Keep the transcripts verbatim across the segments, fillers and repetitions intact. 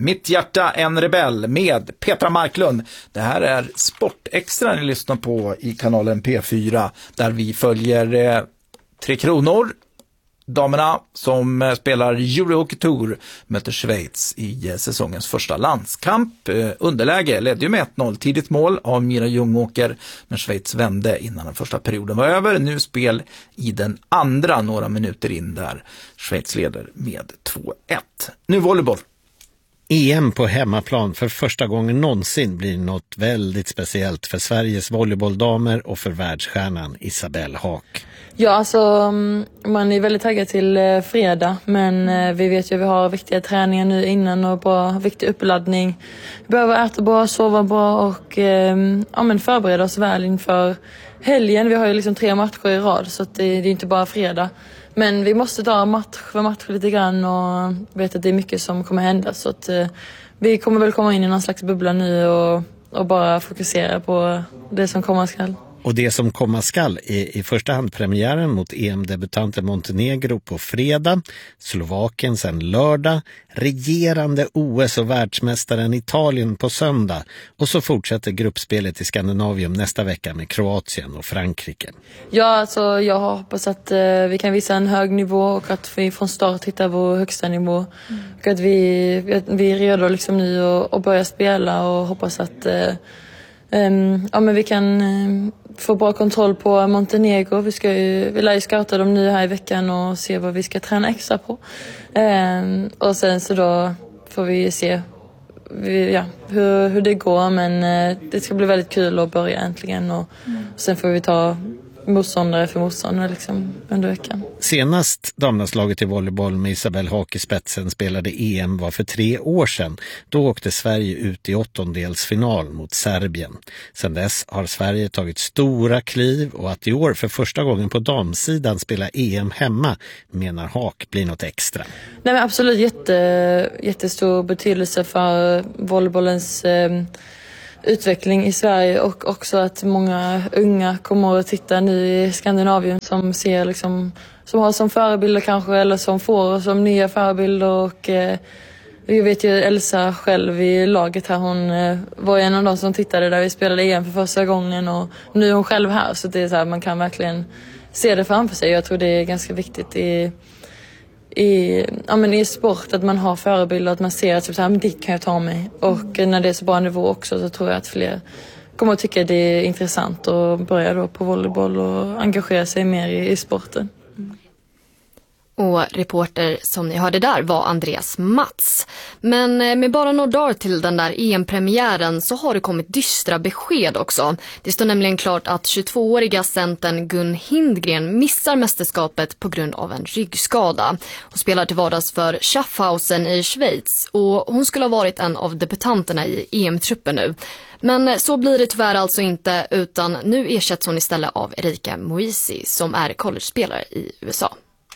Mitt hjärta en rebell med Petra Marklund. Det här är Sportextra ni lyssnar på i kanalen P fyra där vi följer eh, Tre Kronor. Damerna som eh, spelar Eurohockey Tour möter Schweiz i eh, säsongens första landskamp. Eh, underläge ledde ju med ett noll, tidigt mål av Mira Ljungåker, men Schweiz vände innan den första perioden var över. Nu spel i den andra några minuter in där Schweiz leder med två ett. Nu volleyboll. E M på hemmaplan för första gången någonsin blir något väldigt speciellt för Sveriges volleybolldamer och för världsstjärnan Isabelle Haak. Ja, alltså man är väldigt taggad till eh, fredag, men eh, vi vet ju att vi har viktiga träningar nu innan och bra, viktig uppladdning. Vi behöver äta bra, sova bra och eh, ja, men förbereda oss väl inför helgen. Vi har ju liksom tre matcher i rad, så att det, det är inte bara fredag. Men vi måste ta match för match lite grann och vet att det är mycket som kommer hända. Så att eh, vi kommer väl komma in i någon slags bubbla nu och, och bara fokusera på det som komma skall. Och det som komma skall är i första hand premiären mot E M-debutanten Montenegro på fredag, Slovakien sen lördag, regerande O S- och världsmästaren Italien på söndag och så fortsätter gruppspelet i Skandinavium nästa vecka med Kroatien och Frankrike. Ja, alltså jag hoppas att eh, vi kan visa en hög nivå och att vi från start hittar vår högsta nivå. Mm. Och att vi, vi är redo liksom nu och, och börja spela och hoppas att eh, Um, ja, men vi kan um, få bra kontroll på Montenegro. Vi, ska ju, vi lär ju scouta dem nu här i veckan och se vad vi ska träna extra på. Um, och sen så då får vi se vi, ja, hur, hur det går. Men uh, det ska bli väldigt kul att börja äntligen. Och, mm. och sen får vi ta motståndare för motståndare liksom under veckan. Senast damlandslaget i volleyboll med Isabelle Haak i spetsen spelade E M var för tre år sedan. Då åkte Sverige ut i åttondelsfinal mot Serbien. Sedan dess har Sverige tagit stora kliv och att i år för första gången på damsidan spela E M hemma menar Haak blir något extra. Nej, men absolut jätte, jättestor betydelse för volleybollens eh, utveckling i Sverige och också att många unga kommer att titta nu i Skandinavien som ser liksom, som har som förebilder kanske eller som får som nya förebilder och eh, vi vet ju Elsa själv i laget här, hon eh, var en av de som tittade där vi spelade E M för första gången och nu är hon själv här, så det är så här, man kan verkligen se det framför sig. Jag tror det är ganska viktigt i I, ja, men i sport att man har förebilder, att man ser att typ, så här, men dit kan jag ta mig. Och när det är så bra nivå också så tror jag att fler kommer att tycka det är intressant att börja då på volleyboll och engagera sig mer i, i sporten. Mm. Och reporter som ni hörde där var Andreas Mats. Men med bara några dagar till den där E M-premiären så har det kommit dystra besked också. Det står nämligen klart att tjugotvååriga centern Gun Hindgren missar mästerskapet på grund av en ryggskada. Hon spelar till vardags för Schaffhausen i Schweiz och hon skulle ha varit en av debutanterna i E M-truppen nu. Men så blir det tyvärr alltså inte, utan nu ersätts hon istället av Erika Moisi som är college-spelare i U S A.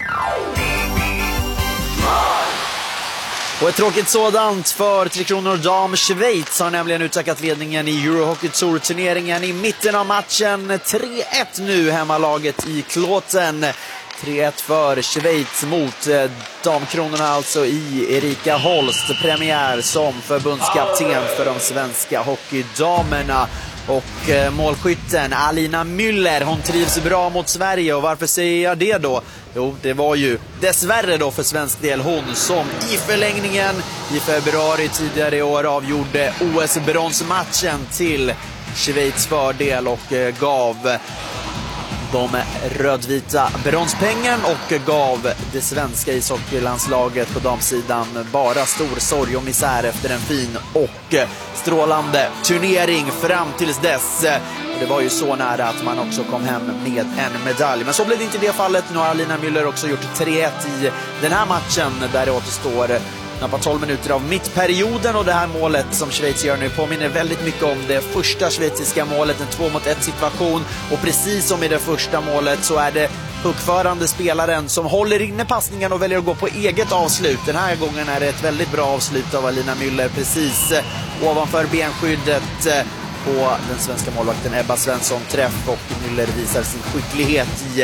Och ett tråkigt sådant för Tre Kronor dam. Schweiz har nämligen utökat ledningen i Eurohockey Tour-turneringen i mitten av matchen. tre ett nu hemmalaget i Kloten. tre ett för Schweiz mot eh, damkronorna alltså i Erika Holst. Premiär som förbundskapten för de svenska hockeydamerna. Och eh, målskytten Alina Müller, hon trivs bra mot Sverige. Och varför säger jag det då? Jo, det var ju dessvärre då för svensk del hon som i förlängningen i februari tidigare i år avgjorde O S-bronsmatchen till Schweiz fördel och eh, gav de rödvita bronspengen och gav det svenska ishockeylandslaget på damsidan bara stor sorg och misär efter en fin och strålande turnering fram tills dess. Det var ju så nära att man också kom hem med en medalj. Men så blev det inte det fallet. Nu har Alina Müller också gjort tre ett i den här matchen där det återstår knappt tolv minuter av mittperioden, och det här målet som Schweiz gör nu påminner väldigt mycket om det första schweiziska målet, en två mot ett situation, och precis som i det första målet så är det puckförande spelaren som håller inne passningen och väljer att gå på eget avslut. Den här gången är det ett väldigt bra avslut av Alina Müller precis ovanför benskyddet på den svenska målvakten Ebba Svensson träff, och Müller visar sin skicklighet i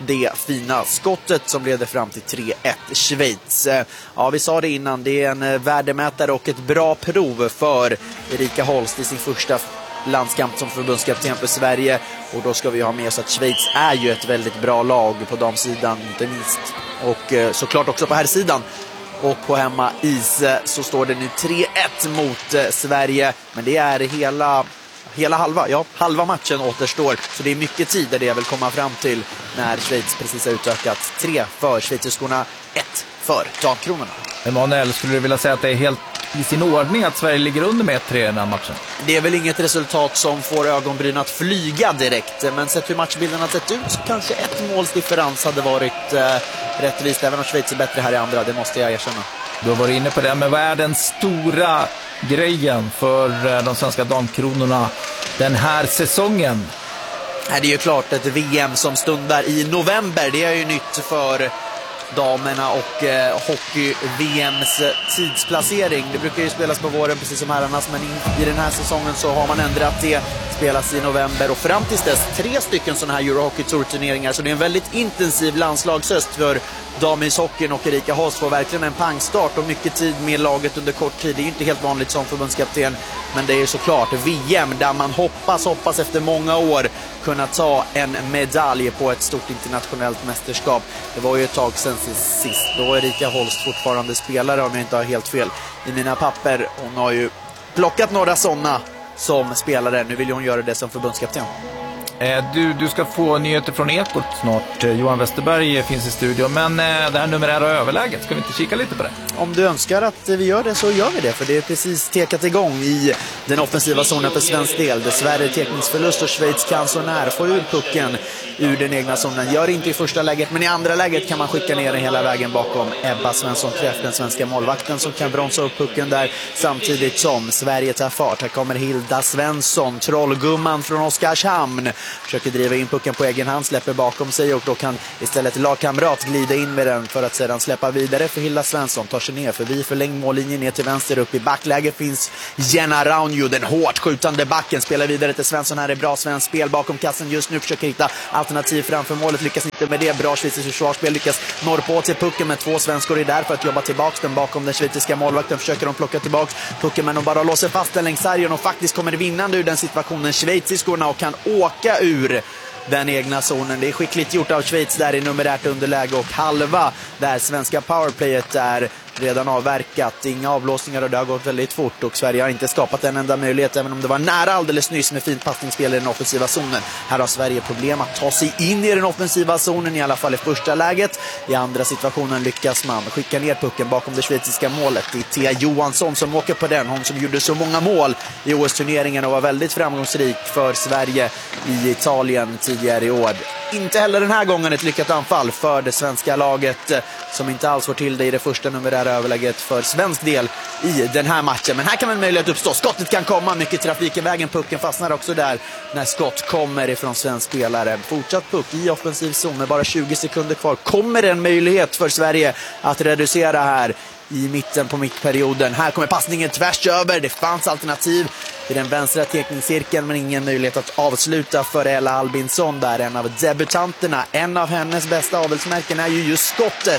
det fina skottet som leder fram till tre ett Schweiz. Ja, vi sa det innan, det är en värdemätare och ett bra prov för Erika Holst i sin första landskamp som förbundskapten för Sverige, och då ska vi ha med oss att Schweiz är ju ett väldigt bra lag på damsidan inte minst, och såklart också på här sidan. Och på hemma is så står det nu tre ett mot Sverige, men det är hela hela halva, ja, halva matchen återstår, så det är mycket tid där det vill komma fram till när Schweiz precis har utökat. Tre för schweizerskorna, ett för damkronorna. Emanuel, skulle du vilja säga att det är helt i sin ordning att Sverige ligger under med ett tre i den här matchen? Det är väl inget resultat som får ögonbryn att flyga direkt, men sett hur matchbilden har sett ut så kanske ett målsdifferens hade varit eh, rättvist, även om Schweiz är bättre här i andra, det måste jag erkänna. Du har varit inne på det, men vad är den stora grejen för de svenska damkronorna den här säsongen? Det är ju klart ett V M som stundar i november, det är ju nytt för damerna och eh, hockey-V M:s tidsplacering. Det brukar ju spelas på våren precis som herrarnas, men i, i den här säsongen så har man ändrat det. Spelas i november och fram tills dess tre stycken sådana här Euro Hockey Tour-turneringar, så det är en väldigt intensiv landslagshöst för damishockeyn, och Erika Holst får verkligen en pangstart och mycket tid med laget under kort tid. Det är ju inte helt vanligt som förbundskapten, men det är ju såklart V M där man hoppas, hoppas efter många år kunna ta en medalj på ett stort internationellt mästerskap. Det var ju ett tag sedan sist, då är Erika Holst fortfarande spelare om jag inte har helt fel i mina papper. Hon har ju plockat några sådana som spelare, nu vill hon göra det som förbundskapten. Du, du ska få nyheter från Ekot snart. Johan Westerberg finns i studion, men det här numerära överläget, ska vi inte kika lite på det? Om du önskar att vi gör det så gör vi det, för det är precis tekat igång i den offensiva zonen för svensk del. Dessvärre tekningsförlust och Schweiz kan så när få ur pucken ur den egna zonen. Gör inte i första läget, men i andra läget kan man skicka ner den hela vägen bakom Ebba Svensson träff, den svenska målvakten som kan bromsa upp pucken där samtidigt som Sverige tar fart. Här kommer Hilda Svensson, trollgumman från Oskarshamn, försöker driva in pucken på egen hand, släpper bakom sig, och då kan istället lagkamrat glida in med den för att sedan släppa vidare för Hilda Svensson. Tar sig ner förbi förlängd mållinjen ner till vänster, upp i backläge finns Jenna Raunjo, den hårt skjutande backen, spelar vidare till Svensson. Här är bra svensk spel bakom kassen just nu, försöker hitta alternativ framför målet, lyckas inte med det. Bra schweiziskt försvarsspel, lyckas norpa åt sig pucken, med två svenskor är där för att jobba tillbaks den bakom den schweiziska målvakten. Försöker de plocka tillbaks pucken, men de bara låser fast den längs sargen, och faktiskt kommer det vinnande ur den situationen schweiziskorna och kan åka ur den egna zonen. Det är skickligt gjort av Schweiz där i numerärt underläge, och halva där svenska powerplayet är redan avverkat. Inga avblåsningar och det har gått väldigt fort, och Sverige har inte skapat en enda möjlighet, även om det var nära alldeles nyss med fint passningsspel i den offensiva zonen. Här har Sverige problem att ta sig in i den offensiva zonen, i alla fall i första läget. I andra situationen lyckas man skicka ner pucken bakom det schweiziska målet. Det är Thea Johansson som åker på den, hon som gjorde så många mål i O S-turneringen och var väldigt framgångsrik för Sverige i Italien tidigare i år. Inte heller den här gången ett lyckat anfall för det svenska laget, som inte alls får till det i det första numerära överläget för svensk del i den här matchen. Men här kan en möjlighet uppstå. Skottet kan komma, mycket trafik i vägen. Pucken fastnar också där när skott kommer ifrån svensk spelare. Fortsatt puck i offensiv zon med bara tjugo sekunder kvar. Kommer en möjlighet för Sverige att reducera här i mitten på mittperioden. Här kommer passningen tvärs över. Det fanns alternativ i den vänstra tekningscirkeln, men ingen möjlighet att avsluta för Ella Albinsson där, en av debutanterna. En av hennes bästa avelsmärken är ju just skottet.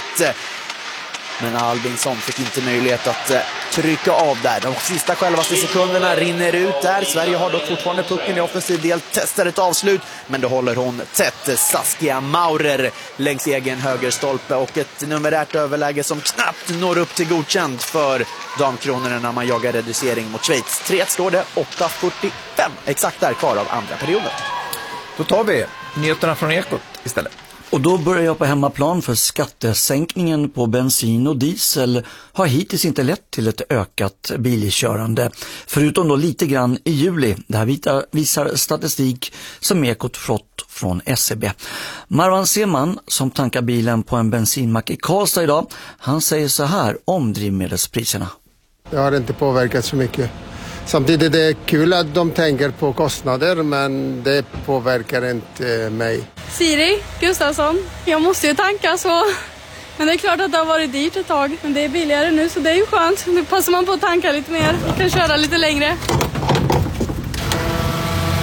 Men Albinsson fick inte möjlighet att uh, trycka av där. De sista självaste sekunderna rinner ut där. Sverige har dock fortfarande pucken i offensiv del. Testar ett avslut, men då håller hon tätt. Saskia Maurer längs egen högerstolpe, och ett numerärt överläge som knappt når upp till godkänt för damkronorna när man jagar reducering mot Schweiz. tre ett står det, åtta fyrtiofem exakt där kvar av andra perioden. Då tar vi nyheterna från Ekot istället. Och då börjar jag på hemmaplan, för skattesänkningen på bensin och diesel har hittills inte lett till ett ökat bilkörande. Förutom då lite grann i juli. Det här visar statistik som Ekot fått från S E B. Marwan Seman, som tankar bilen på en bensinmack i Karlstad idag, han säger så här om drivmedelspriserna. Det har inte påverkat så mycket. Samtidigt är det kul att de tänker på kostnader, men det påverkar inte mig. Siri Gustafsson, jag måste ju tanka så. Men det är klart att det har varit dyrt ett tag. Men det är billigare nu, så det är ju skönt. Nu passar man på att tanka lite mer och kan köra lite längre.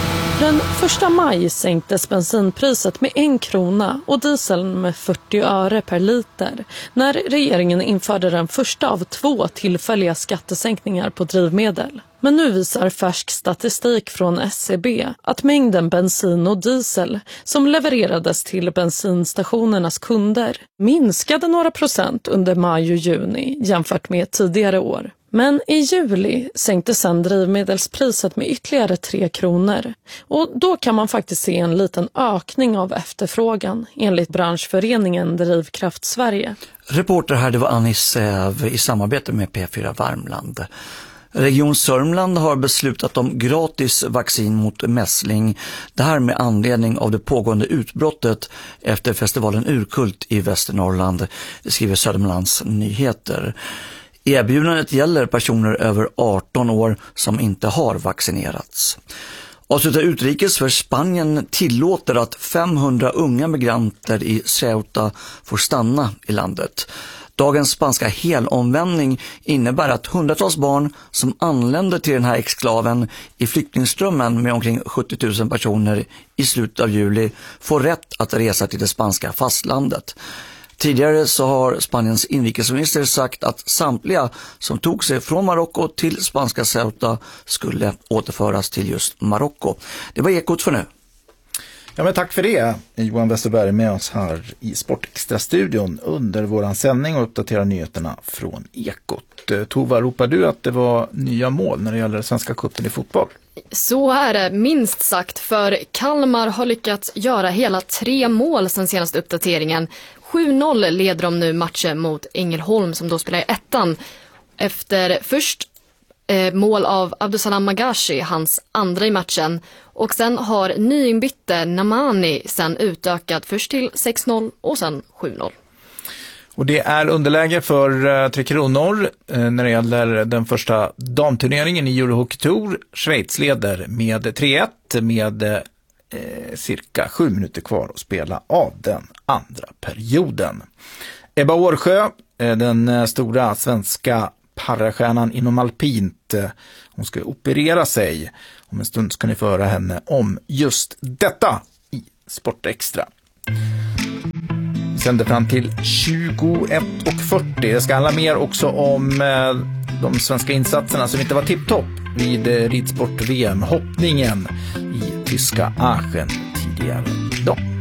Den första maj sänktes bensinpriset med en krona och dieseln med fyrtio öre per liter när regeringen införde den första av två tillfälliga skattesänkningar på drivmedel. Men nu visar färsk statistik från S C B att mängden bensin och diesel som levererades till bensinstationernas kunder minskade några procent under maj och juni jämfört med tidigare år. Men i juli sänkte sedan drivmedelspriset med ytterligare tre kronor. Och då kan man faktiskt se en liten ökning av efterfrågan enligt branschföreningen Drivkraft Sverige. Reporter här, det var Annie Säv i samarbete med P fyra Värmland. Region Sörmland har beslutat om gratis vaccin mot mässling. Det här med anledning av det pågående utbrottet efter festivalen Urkult i Västernorrland, skriver Södermanlands Nyheter. Erbjudandet gäller personer över arton år som inte har vaccinerats. Avslutar utrikes för Spanien tillåter att femhundra unga migranter i Ceuta får stanna i landet. Dagens spanska helomvändning innebär att hundratals barn som anländer till den här exklaven i flyktingströmmen med omkring sjuttio tusen personer i slutet av juli får rätt att resa till det spanska fastlandet. Tidigare så har Spaniens inrikesminister sagt att samtliga som tog sig från Marocko till spanska Ceuta skulle återföras till just Marocko. Det var Ekot för nu. Ja, men tack för det. Johan Westerberg med oss här i Sportextra-studion under våran sändning och uppdaterar nyheterna från Ekot. Tova, ropar du att det var nya mål när det gäller Svenska cupen i fotboll? Så är det, minst sagt, för Kalmar har lyckats göra hela tre mål sen senaste uppdateringen. sju noll leder de nu matchen mot Ängelholm som då spelar i ettan. Efter först eh, mål av Abdusalam Magashi, hans andra i matchen. Och sen har nyinbytte Namani sen utökat först till sex noll och sen sju noll. Och det är underläge för uh, Tre Kronor uh, när det gäller den första damturneringen i Eurohockey Tour. Schweiz leder med tre ett med uh, cirka sju minuter kvar att spela av den andra perioden. Ebba Årsjö, uh, den uh, stora svenska parastjärnan inom alpint, uh, hon ska operera sig. Om en stund ska ni få höra henne om just detta i Sportextra. Sänder fram till tjugoett och fyrtio. Det ska handla mer också om eh, de svenska insatserna som inte var tipptopp vid eh, ridsport-V M, hoppningen i tyska Aachen tidigare idag.